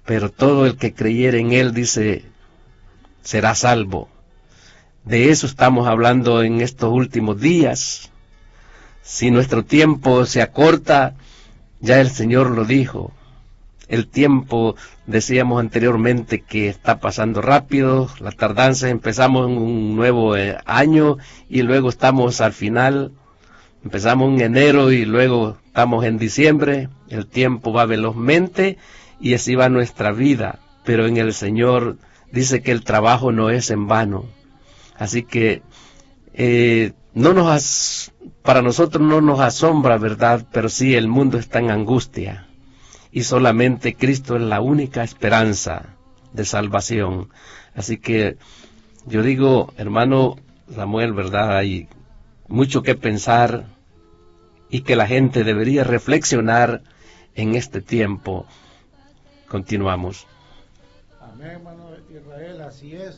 pero todo el que creyere en Él, dice, será salvo. De eso estamos hablando en estos últimos días. Si nuestro tiempo se acorta, ya el Señor lo dijo. El tiempo, decíamos anteriormente, que está pasando rápido, la tardanza, empezamos en un nuevo año y luego estamos al final, empezamos en enero y luego estamos en diciembre. El tiempo va velozmente y así va nuestra vida, pero en el Señor dice que el trabajo no es en vano. Así que para nosotros no nos asombra, ¿verdad? Pero sí, el mundo está en angustia y solamente Cristo es la única esperanza de salvación. Así que yo digo, hermano Samuel, ¿verdad? Hay mucho que pensar y que la gente debería reflexionar en este tiempo. Continuamos. Amén, hermano Israel, así es.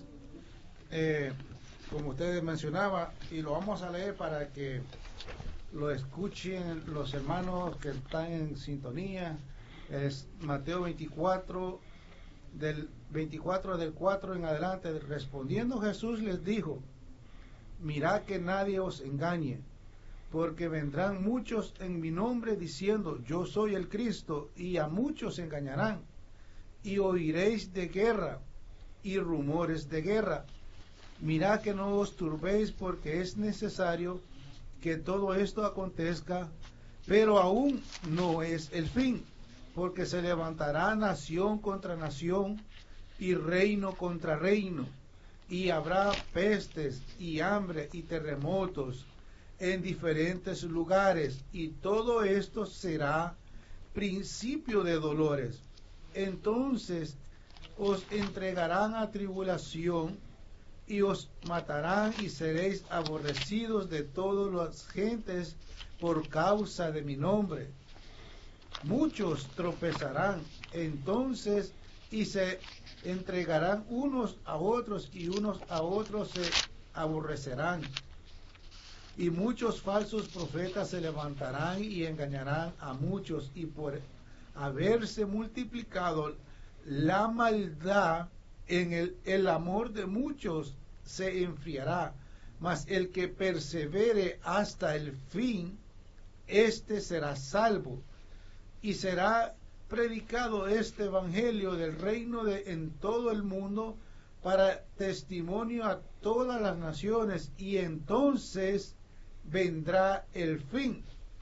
Como ustedes mencionaba, y lo vamos a leer para que lo escuchen los hermanos que están en sintonía. Es Mateo 24 del 4 en adelante. Respondiendo Jesús les dijo: mirad que nadie os engañe, porque vendrán muchos en mi nombre diciendo, yo soy el Cristo, y a muchos engañarán. Y oiréis de guerra y rumores de guerra. Mirad que no os turbéis, porque es necesario que todo esto acontezca, pero aún no es el fin, porque se levantará nación contra nación y reino contra reino, y habrá pestes y hambre y terremotos en diferentes lugares, y todo esto será principio de dolores. Entonces os entregarán a tribulación y os matarán y seréis aborrecidos de todas las gentes por causa de mi nombre. Muchos tropezarán entonces y se entregarán unos a otros y unos a otros se aborrecerán. Y muchos falsos profetas se levantarán y engañarán a muchos, y por haberse multiplicado la maldad, el amor de muchos se enfriará, mas el que persevere hasta el fin, éste será salvo. Y será predicado este evangelio del reino en todo el mundo para testimonio a todas las naciones, y entonces vendrá el fin.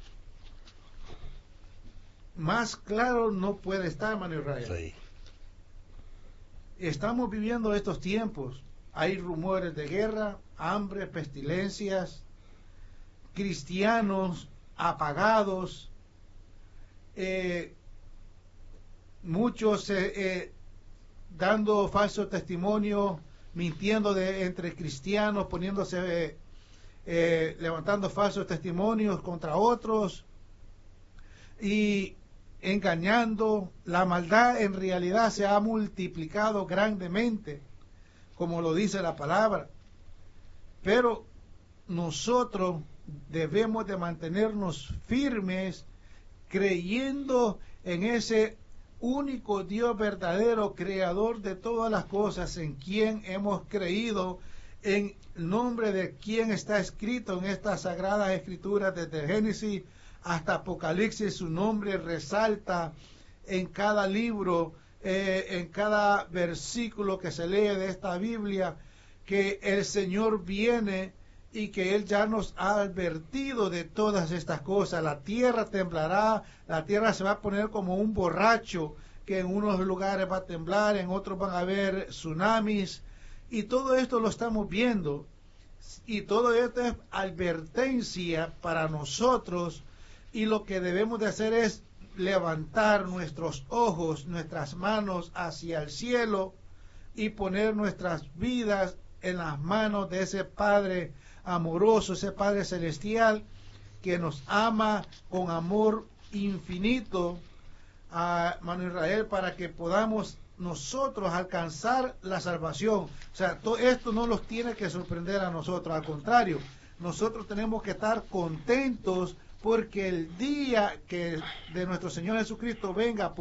Más claro no puede estar, hermano Israel. Sí. Estamos viviendo estos tiempos. Hay rumores de guerra, hambre, pestilencias, cristianos apagados, muchos dando falso testimonio, mintiendo entre cristianos, poniéndose, levantando falsos testimonios contra otros y engañando. La maldad en realidad se ha multiplicado grandemente, como lo dice la palabra, pero nosotros debemos de mantenernos firmes, creyendo en ese único Dios verdadero, creador de todas las cosas, en quien hemos creído, en nombre de quien está escrito en estas sagradas escrituras, desde Génesis hasta Apocalipsis. Su nombre resalta en cada libro, en cada versículo que se lee de esta Biblia, que el Señor viene y que Él ya nos ha advertido de todas estas cosas. La tierra temblará, la tierra se va a poner como un borracho, que en unos lugares va a temblar, en otros van a haber tsunamis, y todo esto lo estamos viendo, y todo esto es advertencia para nosotros, y lo que debemos de hacer es levantar nuestros ojos, nuestras manos hacia el cielo, y poner nuestras vidas en las manos de ese Padre amoroso, ese Padre celestial, que nos ama con amor infinito, a hermano Israel, para que podamos nosotros alcanzar la salvación. O sea, todo esto no nos tiene que sorprender a nosotros, al contrario, nosotros tenemos que estar contentos, porque el día que de nuestro Señor Jesucristo venga